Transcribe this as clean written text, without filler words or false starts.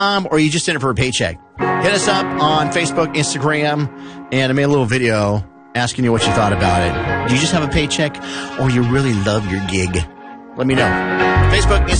or you just in it for a paycheck? Hit us up on Facebook, Instagram, and I made a little video asking you what you thought about it. Do you just have a paycheck, or you really love your gig? Let me know. Facebook, Instagram.